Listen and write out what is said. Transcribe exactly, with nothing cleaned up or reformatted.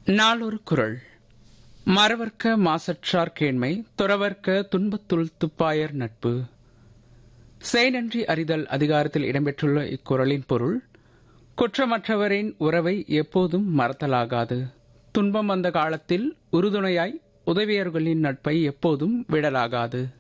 நாளொரு குறள். மறவர்க்க மாசற்றார் கேண்மை, துறவர்க்க துன்பத்துள் துப்பாயர் நட்பு. செய்நன்றி அறிதல் அதிகாரத்தில் இடம்பெற்றுள்ள இக்குறளின் பொருள், குற்றமற்றவரின் உறவை எப்போதும் மறத்தலாகாது. துன்பம் வந்த காலத்தில் உறுதுணையாய் உதவியர்களின் நட்பை எப்போதும் விடலாகாது.